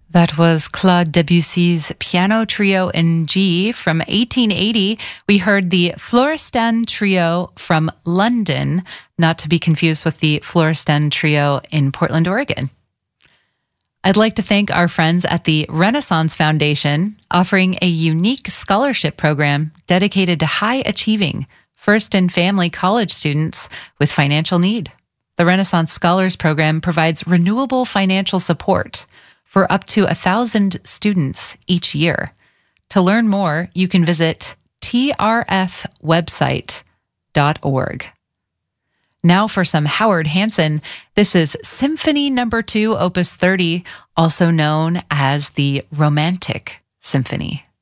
That was Claude Debussy's Piano Trio in G from 1880. We heard the Florestan Trio from London, not to be confused with the Florestan Trio in Portland, Oregon. I'd like to thank our friends at the Renaissance Foundation, offering a unique scholarship program dedicated to high-achieving first and family college students with financial need. The Renaissance Scholars Program provides renewable financial support for up to 1,000 students each year. To learn more, you can visit trfwebsite.org. Now for some Howard Hanson. This is Symphony No. 2, Opus 30, also known as the Romantic Symphony.